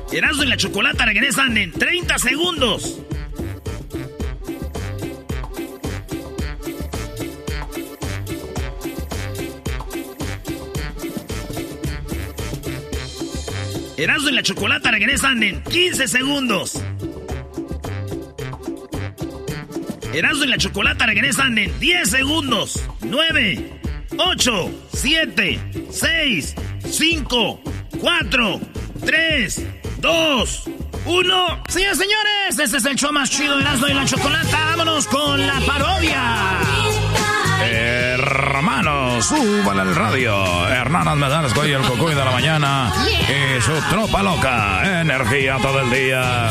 Erasmo y la Chocolata regresan en 30 segundos. Erasmo y la Chocolata regresan en 15 segundos. Erasmo y la Chocolata regresan en 10 segundos. 9, 8, 7, 6, 5, 4, 3, 2, 1. Señores, señores, este es el show más chido de Erasmo y la Chocolata. Vámonos con la parodia. Hermanos, súbale al radio. Hermanas Medales, y el Cucuy de la mañana. Y su tropa loca. Energía todo el día.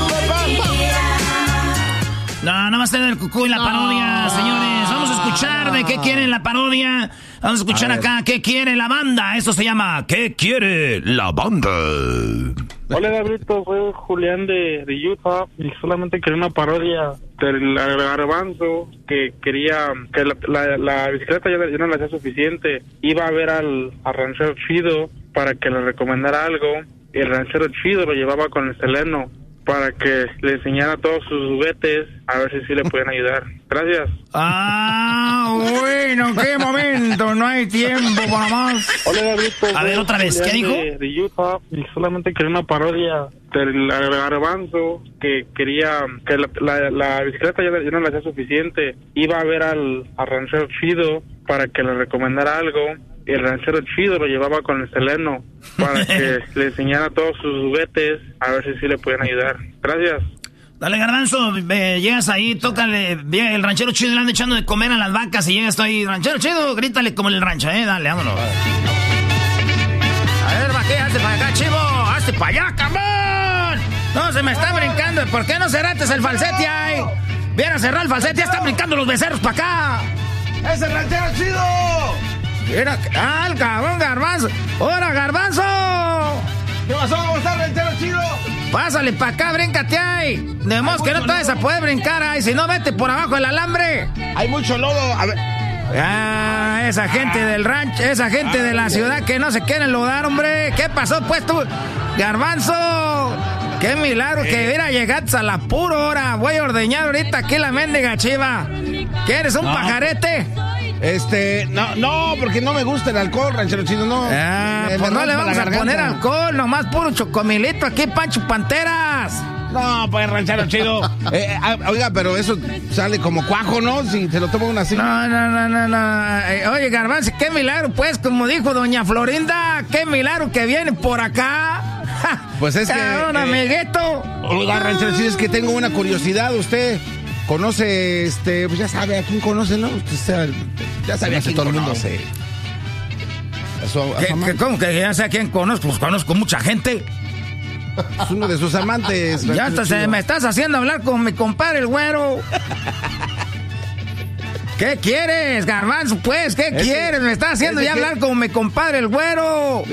No, nada más tener el Cucuy la parodia, señores. Vamos a escuchar de qué quieren la parodia. Vamos a escuchar acá qué quiere la banda. Esto se llama ¿Qué quiere la banda? Hola, Gabrito, soy Julián de Utah y solamente quería una parodia del Garbanzo que quería que la bicicleta ya no le hacía suficiente. Iba a ver al ranchero Chido para que le recomendara algo y el ranchero Chido lo llevaba con el Seleno para que le enseñara todos sus juguetes, a ver si sí le pueden ayudar. Gracias. Ah, bueno, qué momento, no hay tiempo para más. Hola, Gabrito. A ver, otra vez, ¿qué dijo? De Utah y solamente quería una parodia del Garbanzo que quería que la bicicleta ya no le hacía suficiente. Iba a ver al ranchero Chido para que le recomendara algo y el ranchero Chido lo llevaba con el Seleno para que le enseñara todos sus juguetes, a ver si sí le pueden ayudar. Gracias. Dale, Garbanzo, llegas ahí, tócale, el ranchero Chido le anda echando de comer a las vacas y llegas tú ahí, ranchero Chido, grítale como en el rancho, dale, vámonos. A ver, ¿para qué? Hazte para acá, chivo, hazte para allá, cabrón. No, se me está brincando, ¿por qué no cerrates el falsete ahí? Viene a cerrar el falsete, ya están brincando los becerros para acá. ¡Es el ranchero Chido! Mira, el cabrón Garbanzo. ¡Hola, Garbanzo! ¿Qué pasó? ¿Cómo está el ranchero Chido? Pásale para acá, bríncate ahí. De modo que no te vas a poder brincar ahí. Si no, vete por abajo del alambre. Hay mucho lodo. A ver. Ah, esa gente del rancho, esa gente de la ciudad que no se quiere enlodar, hombre. ¿Qué pasó, pues, tú, Garbanzo? Qué milagro que hubiera llegado a la pura hora. Voy a ordeñar ahorita aquí la mendiga chiva. ¿Quieres un pajarete? No, porque no me gusta el alcohol, ranchero Chido, no. Pues no le vamos a poner alcohol, nomás puro chocomilito aquí, Pancho Panteras. No, pues, ranchero Chido. Oiga, pero eso sale como cuajo, ¿no? Si se lo toma uno así. No. Oye, Garbanzo, qué milagro, pues, como dijo doña Florinda, qué milagro que viene por acá. Pues es que... Un amiguito. Oiga, ranchero Chido, es que tengo una curiosidad, usted... Conoce, pues ya sabe a quién conoce, ¿no? Usted ya sabe a quién todo conoce. ¿Cómo que ya sé a quién conozco? Pues conozco mucha gente. Es uno de sus amantes. Ya hasta me estás haciendo hablar con mi compadre el güero. ¿Qué quieres, Garbanzo? Pues, ¿qué quieres? Me estás haciendo ya hablar con mi compadre el güero.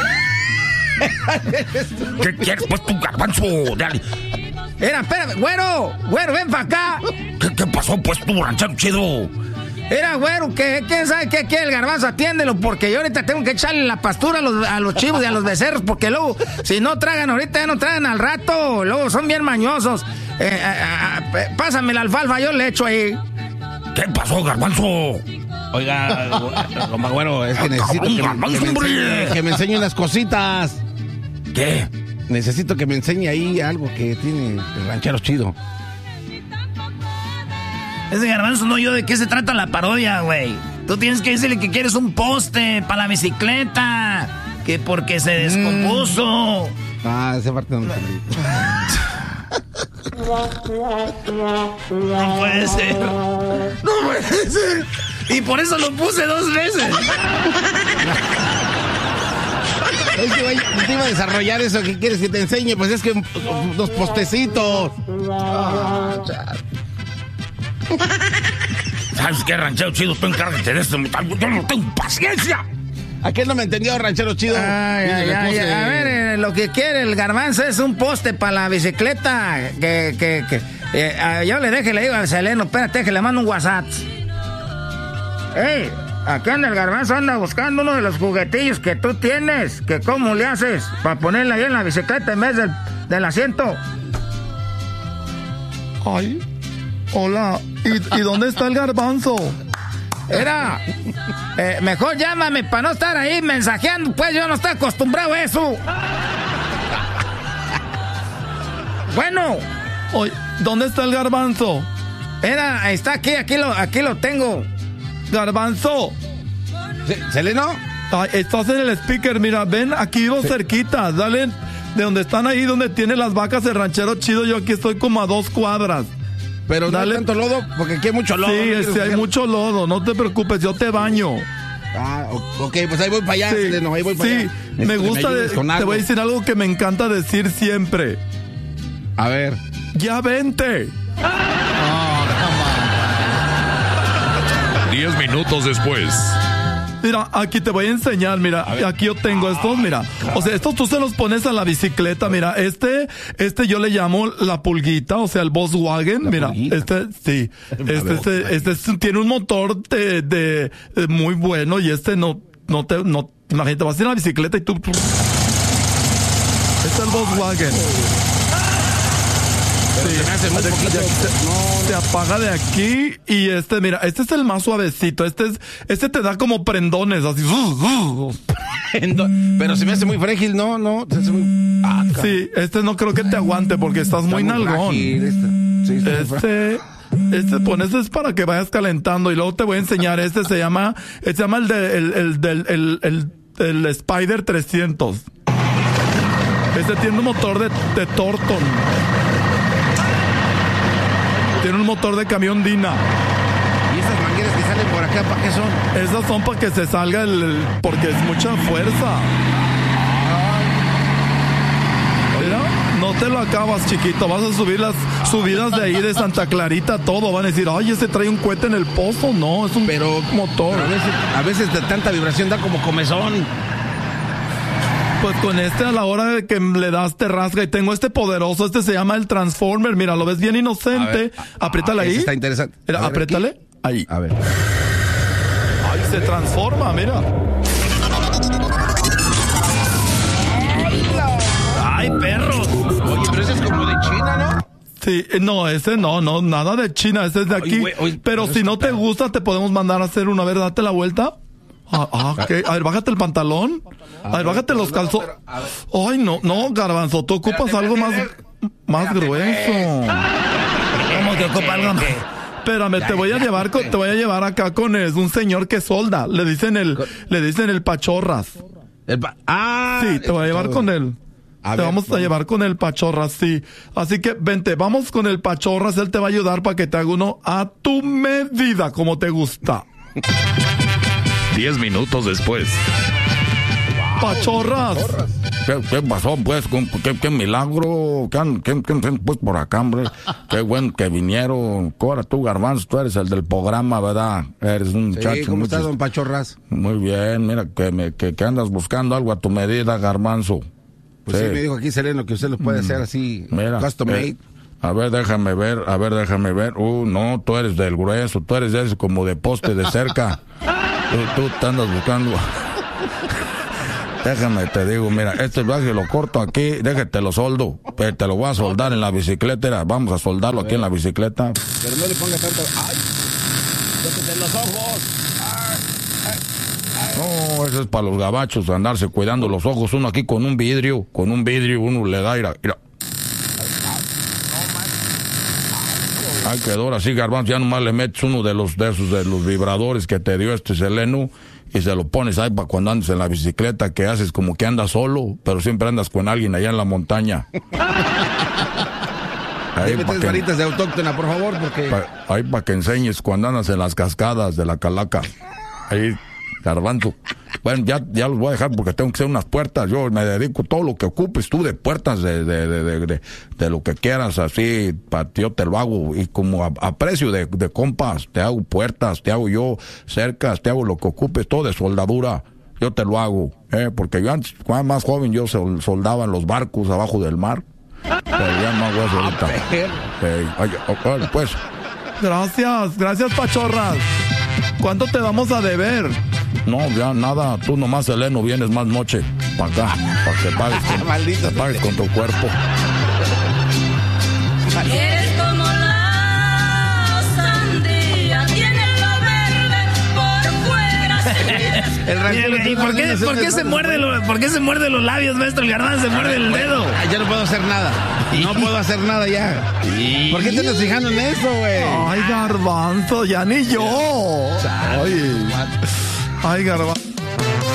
¿Qué quieres, pues, tu Garbanzo? Dale. Espérame, güero, ven para acá. ¿Qué pasó, pues, tu ranchero Chido? Güero, ¿quién sabe qué quiere el Garbanzo? Atiéndelo, porque yo ahorita tengo que echarle la pastura a los chivos y a los becerros, porque luego, si no tragan ahorita, ya no tragan al rato. Luego son bien mañosos. Pásame la alfalfa, yo le echo ahí. ¿Qué pasó, Garbanzo? Oiga, güero, es que necesito que me enseñe unas cositas. ¿Qué? Necesito que me enseñe ahí algo que tiene el ranchero Chido. Ese Garbanzo, no yo, ¿de qué se trata la parodia, güey? Tú tienes que decirle que quieres un poste para la bicicleta, que porque se descompuso. Esa parte no me entendí. No puede ser. No puede ser. Y por eso lo puse 2 veces. Es que, güey, te iba a desarrollar eso que quieres que te enseñe. Pues es que 2 postecitos. ¿Sabes qué, ranchero Chido? Tú encárgate de esto. Yo no tengo paciencia. ¿A qué no me entendió, ranchero Chido? A ver, lo que quiere el Garbanzo es un poste para la bicicleta. Yo le digo al Seleno, espérate que le mando un WhatsApp. aquí anda el Garbanzo, anda buscando uno de los juguetillos que tú tienes. Que cómo le haces para ponerle ahí en la bicicleta en vez del asiento. Ay, hola, ¿y dónde está el Garbanzo? Era, mejor llámame para no estar ahí mensajeando, pues yo no estoy acostumbrado a eso. Bueno. Oye, ¿dónde está el Garbanzo? Está aquí lo tengo. Garbanzo. ¿Seleno? Ay, estás en el speaker, mira, ven, aquí vivo cerquita, dale, de donde están ahí, donde tiene las vacas el ranchero chido, yo aquí estoy como a 2 cuadras. Pero dale. No hay tanto lodo, porque aquí hay mucho lodo. Sí, hay mucho lodo, no te preocupes, yo te baño. Ah, ok, pues ahí voy para allá, sí, Seleno, ahí voy para allá. Sí, me gusta, te voy a decir algo que me encanta decir siempre. A ver. ¡Ya vente! 10 minutos después. Mira, aquí te voy a enseñar, mira, aquí yo tengo estos, mira. O sea, estos tú se los pones a la bicicleta, mira, este yo le llamo la pulguita, o sea, el Volkswagen, mira, pulguita. Sí, tiene un motor de muy bueno y no, imagínate, vas en la bicicleta y tú. Este es el Volkswagen. Pero se me hace muy poquito. Se apaga de aquí y mira, este es el más suavecito. Este te da como prendones, así. Pero se me hace muy frágil, no. Se hace muy... sí, no creo que te aguante porque estás muy nalgón. Este es para que vayas calentando y luego te voy a enseñar. Se llama el Spider 300. Este tiene un motor de Thornton. Tiene un motor de camión Dina. ¿Y esas mangueras que salen por acá, para qué son? Esas son para que se salga porque es mucha fuerza. Mira, no te lo acabas, chiquito. Vas a subir las subidas de ahí de Santa Clarita, todo. Van a decir, ay, ese trae un cohete en el pozo. No, es un motor. A veces de tanta vibración da como comezón. Pues con a la hora de que le das te rasga y tengo poderoso, se llama el Transformer, mira, lo ves bien inocente, apriétale ahí. Está interesante. Mira, apriétale, aquí. Ahí. A ver. Ay, se transforma, mira. Ay, perros. Oye, pero ese es como de China, ¿no? Sí, no, ese no, nada de China, ese es de aquí. Oye, pero si no te gusta, te podemos mandar a hacer una, a ver, date la vuelta. Okay. A ver, bájate el pantalón. A ver, bájate los calzones. Ay, no, Garbanzo, tú ocupas algo más grueso. ¿Cómo que ocupa algo más? Espérame, te voy a llevar acá con un señor que solda. Le dicen el Pachorras. Sí, te voy a llevar con él. Vamos a llevar con el Pachorras, sí. Así que vente, vamos con el Pachorras. Él te va a ayudar para que te haga uno a tu medida, como te gusta. 10 minutos después. Pachorras. ¿Qué pasó, pues? ¿Qué milagro? ¿Qué pues por acá, hombre? Qué bueno que vinieron. Ahora tú, Garbanzo, tú eres el del programa, ¿verdad? Eres un muchacho. ¿Cómo estás, don Pachorras? Muy bien, mira, que andas buscando algo a tu medida, Garbanzo. Pues sí, me dijo aquí Seleno que usted lo puede hacer así, mira, custom made. A ver, déjame ver. No, tú eres del grueso, tú eres de ese como de poste de cerca. Tú te andas buscando. Déjame, te digo, mira, este viaje lo corto aquí, déjate lo soldo. Te lo voy a soldar en la bicicleta. Vamos a soldarlo aquí en la bicicleta. Pero no le ponga tanto. ¡Ay! ¡Déjate los ojos! No, eso es para los gabachos, andarse cuidando los ojos. Uno aquí con un vidrio, uno le da, mira. Ay, quedó ahora sí, Garbanzo, ya nomás le metes uno de los vibradores que te dio Seleno y se lo pones ahí para cuando andes en la bicicleta, que haces como que andas solo, pero siempre andas con alguien allá en la montaña. Ahí metes varitas de autóctona, por favor, porque... Ahí para que enseñes cuando andas en las cascadas de la Calaca. Ahí, Garbanzo. Bueno, ya los voy a dejar porque tengo que hacer unas puertas. Yo me dedico todo lo que ocupes tú de puertas, de lo que quieras, así, yo te lo hago. Y como a precio de compas, te hago puertas, te hago yo cercas, te hago lo que ocupes, todo de soldadura. Yo te lo hago, porque yo antes, cuando era más joven, yo soldaba en los barcos abajo del mar. Pero ya no hago eso ahorita. Oye, pues. Gracias, Pachorras. ¿cuánto te vamos a deber? No, ya nada, tú nomás, Eleno, vienes más noche para acá, para que pagues con tu cuerpo. Eres como la sandía, tiene lo verde por fuera. ¿Y por qué se muerde los labios, maestro? El Garbanzo se muerde el dedo. Ya no puedo hacer nada. No puedo hacer nada ya. ¿Por qué te estás fijando en eso, güey? Ay, Garbanzo, ya ni yo. Ay, Garbanzo.